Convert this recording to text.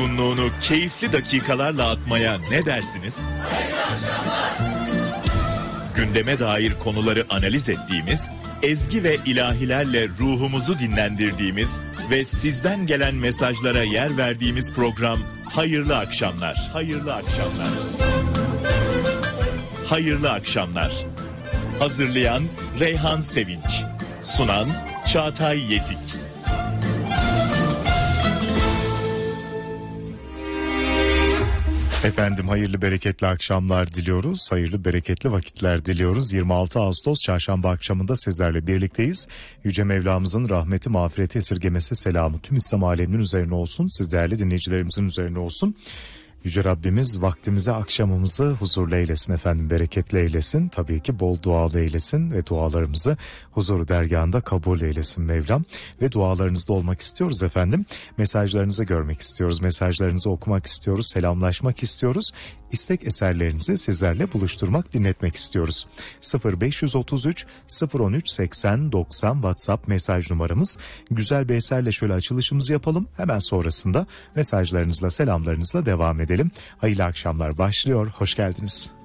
yorgunluğunu keyifli dakikalarla atmaya ne dersiniz? Gündeme dair konuları analiz ettiğimiz, ezgi ve ilahilerle ruhumuzu dinlendirdiğimiz ve sizden gelen mesajlara yer verdiğimiz program Hayırlı Akşamlar. Hayırlı Akşamlar. Hayırlı Akşamlar. Hazırlayan Reyhan Sevinç. Sunan Çağatay Yetik. Efendim hayırlı bereketli akşamlar diliyoruz. Hayırlı bereketli vakitler diliyoruz. 26 Ağustos çarşamba akşamında sizlerle birlikteyiz. Yüce Mevlamızın rahmeti, mağfireti, esirgemesi, selamı tüm İslam aleminin üzerine olsun. Siz değerli dinleyicilerimizin üzerine olsun. Yüce Rabbimiz vaktimizi, akşamımızı huzurlu eylesin efendim, bereketli eylesin. Tabii ki bol dualı eylesin ve dualarımızı huzuru dergahında kabul eylesin Mevlam. Ve dualarınızda olmak istiyoruz efendim. Mesajlarınızı görmek istiyoruz, mesajlarınızı okumak istiyoruz, selamlaşmak istiyoruz. İstek eserlerinizi sizlerle buluşturmak, dinletmek istiyoruz. 0533 013 80 90 WhatsApp mesaj numaramız. Güzel bir eserle şöyle açılışımızı yapalım. Hemen sonrasında mesajlarınızla, selamlarınızla devam edelim. Hayırlı akşamlar başlıyor. Hoş geldiniz.